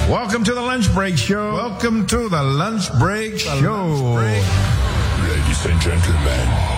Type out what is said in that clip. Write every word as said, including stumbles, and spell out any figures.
Welcome to the Lunch Break Show. Welcome to the Lunch Break Show. Ladies and gentlemen,